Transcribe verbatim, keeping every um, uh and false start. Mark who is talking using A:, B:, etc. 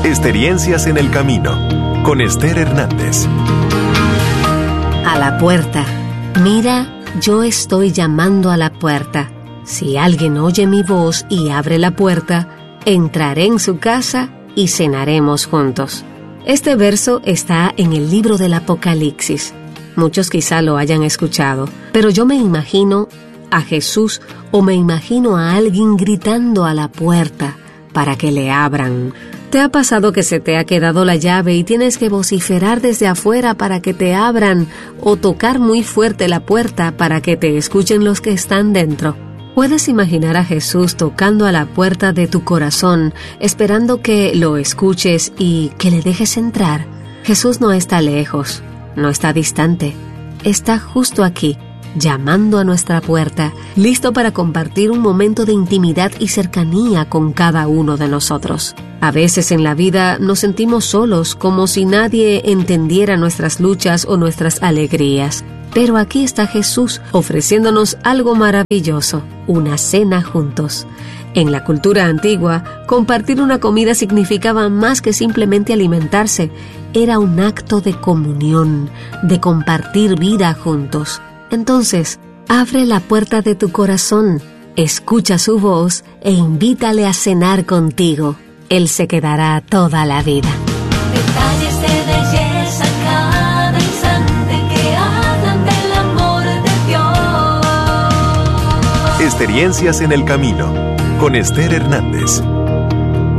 A: Experiencias en el camino, con Esther Hernández.
B: A la puerta. Mira, yo estoy llamando a la puerta. Si alguien oye mi voz y abre la puerta, entraré en su casa y cenaremos juntos. Este verso está en el libro del Apocalipsis. Muchos quizá lo hayan escuchado, pero yo me imagino a Jesús o me imagino a alguien gritando a la puerta para que le abran. ¿Te ha pasado que se te ha quedado la llave y tienes que vociferar desde afuera para que te abran o tocar muy fuerte la puerta para que te escuchen los que están dentro? ¿Puedes imaginar a Jesús tocando a la puerta de tu corazón, esperando que lo escuches y que le dejes entrar? Jesús no está lejos, no está distante, está justo aquí, llamando a nuestra puerta, listo para compartir un momento de intimidad y cercanía con cada uno de nosotros. A veces en la vida nos sentimos solos, como si nadie entendiera nuestras luchas o nuestras alegrías. Pero aquí está Jesús ofreciéndonos algo maravilloso, una cena juntos. En la cultura antigua, compartir una comida significaba más que simplemente alimentarse. Era un acto de comunión, de compartir vida juntos. Entonces, abre la puerta de tu corazón, escucha su voz e invítale a cenar contigo. Él se quedará toda la vida.
C: Detalles de belleza cada instante que hablan del amor de Dios.
A: Experiencias en el camino, con Esther Hernández.